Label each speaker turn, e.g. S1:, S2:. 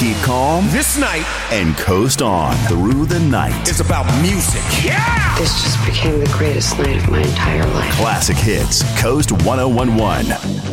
S1: Keep calm
S2: This night
S1: and coast on through the night.
S2: is about music. Yeah!
S3: This just became the greatest night of my entire life.
S1: Classic hits, Coast 1011.